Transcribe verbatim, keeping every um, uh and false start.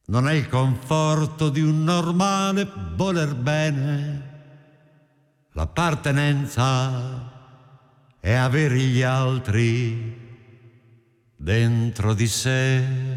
non è il conforto di un normale voler bene. L'appartenenza è avere gli altri dentro di sé.